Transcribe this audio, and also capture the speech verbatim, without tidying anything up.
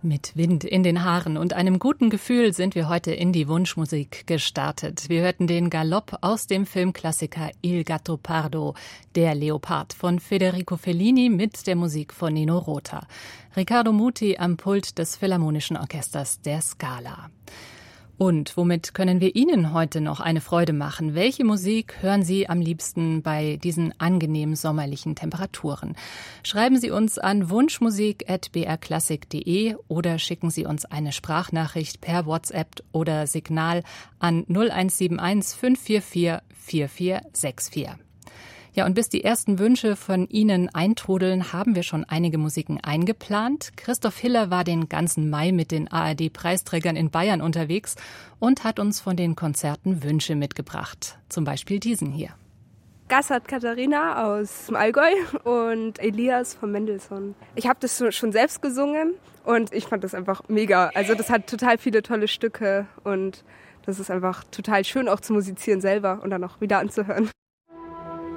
Mit Wind in den Haaren und einem guten Gefühl sind wir heute in die Wunschmusik gestartet. Wir hörten den Galopp aus dem Filmklassiker Il Gattopardo, der Leopard von Federico Fellini mit der Musik von Nino Rota. Riccardo Muti am Pult des Philharmonischen Orchesters der Scala. Und womit können wir Ihnen heute noch eine Freude machen? Welche Musik hören Sie am liebsten bei diesen angenehmen sommerlichen Temperaturen? Schreiben Sie uns an wunschmusik at b r klassik punkt d e oder schicken Sie uns eine Sprachnachricht per WhatsApp oder Signal an null eins sieben eins fünf vier vier vier vier sechs vier. Ja, und bis die ersten Wünsche von Ihnen eintrudeln, haben wir schon einige Musiken eingeplant. Christoph Hiller war den ganzen Mai mit den A R D-Preisträgern in Bayern unterwegs und hat uns von den Konzerten Wünsche mitgebracht. Zum Beispiel diesen hier. Gassert Katharina aus dem Allgäu und Elias von Mendelssohn. Ich habe das schon selbst gesungen und ich fand das einfach mega. Also das hat total viele tolle Stücke und das ist einfach total schön auch zu musizieren selber und dann auch wieder anzuhören.